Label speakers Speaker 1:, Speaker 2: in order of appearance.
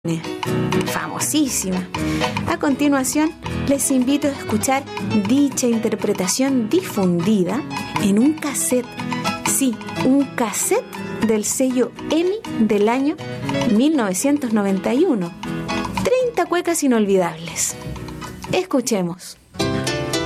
Speaker 1: famosísima. A continuación, les invito a escuchar dicha interpretación difundida en un cassette. Sí, un cassette del sello EMI del año 1991. 30 cuecas inolvidables. Escuchemos.